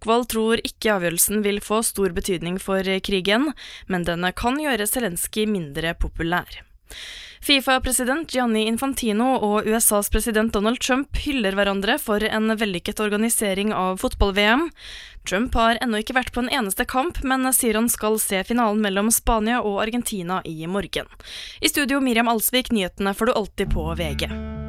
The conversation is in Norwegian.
Stokvold tror ikke avgjørelsen vil få stor betydning for krigen, men den kan gjøre Zelenskyj mindre populær. FIFA-president Gianni Infantino og USAs president Donald Trump hyller hverandre for en vellykket organisering av fotball-VM. Trump har ennå ikke vært på en eneste kamp, men sier han skal se finalen mellom Spania og Argentina i morgen. I studio Miriam Alsvik, nyhetene får du alltid på VG.